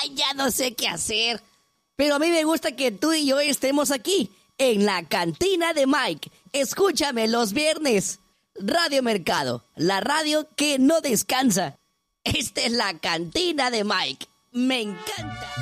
Ay, ya no sé qué hacer. Pero a mí me gusta que tú y yo estemos aquí, en la cantina de Mike. Escúchame los viernes. Radio Mercado, la radio que no descansa. Esta es la cantina de Mike. Me encanta.